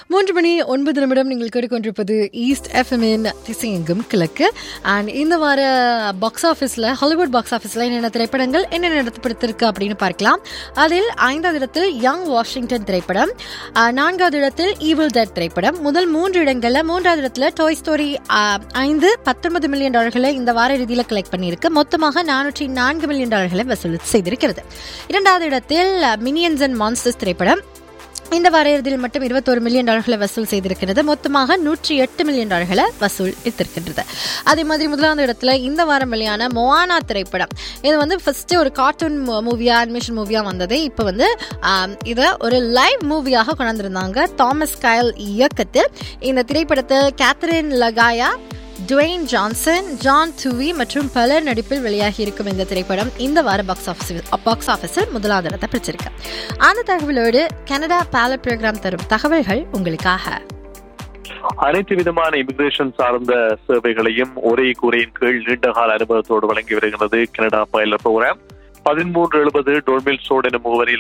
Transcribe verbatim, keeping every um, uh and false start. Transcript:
மூன்று மணி ஒன்பது நிமிடம் நீங்கள் கேட்டுக்கொண்டிருப்பது ஈஸ்ட் எஃப்எம்மின் திசையெங்கும் கிழக்கு. அண்ட் இந்த வார பாக்ஸ் ஆஃபீஸில் ஹாலிவுட் பாக்ஸ் ஆஃபீஸில் என்னென்ன திரைப்படங்கள் என்னென்ன இடத்துப்படுத்திருக்கு அப்படின்னு பார்க்கலாம். அதில் ஐந்தாவது இடத்தில் யங் வாஷிங்டன் திரைப்படம், நான்காவது இடத்தில் ஈவில் டெட் திரைப்படம். முதல் மூன்று இடங்களில் மூன்றாவது இடத்துல டாய் ஸ்டோரி ஐந்து பத்தொன்பது மில்லியன் டாலர்களை இந்த வார இறுதியில் கலெக்ட் பண்ணியிருக்கு. மொத்தமாக நானூற்றி நான்கு மில்லியன் டாலர்களை வசூல் செய்திருக்கிறது. இரண்டாவது இடத்தில் மினியன்ஸ் அண்ட் மான்ஸ்டர்ஸ் திரைப்படம் இந்த வார இறுதியில் மட்டும் இருபத்தோரு மில்லியன் டாலர்களை வசூல் செய்திருக்கிறது. மொத்தமாக நூற்றி எட்டு மில்லியன் டாலர்களை வசூல் எடுத்திருக்கின்றது. அதே மாதிரி முதலாவது இடத்துல இந்த வாரம் வெளியான மோவானா திரைப்படம், இது வந்து ஃபர்ஸ்ட் ஒரு கார்ட்டூன் மூவியா அனிமேஷன் மூவியா வந்தது. இப்போ வந்து இதை ஒரு லைவ் மூவியாக கொண்டிருந்தாங்க. தாமஸ் கயல் இயக்கத்தில் இந்த திரைப்படத்தில் Catherine லகாயா, Dwayne Johnson, John Dewey மற்றும் பலர் நடிப்பில் வெளியாகி இருக்கும் இந்த திரைப்படம் இந்த வார பாக்ஸ் ஆஃபீஸ் பாக்ஸ் ஆஃபீஸில் முதலாவது இடத்தை பிடிச்சிருக்கு. அந்த தகவலோடு கனடா பேலட் ப்ரோக்ராம் தரும் தகவல்கள் உங்களுக்காக. அனைத்து விதமான இமிகிரேஷன் சார்ந்த சேவைகளையும் ஒரே கூரையின் கீழ் நீண்டகால அனுபவத்தோடு வழங்கி வருகிறது கனடா பைலட் ப்ரோக்ராம். பதிமூன்று எழுபது டோர்மில் ரோட் எனும் முகவரியில்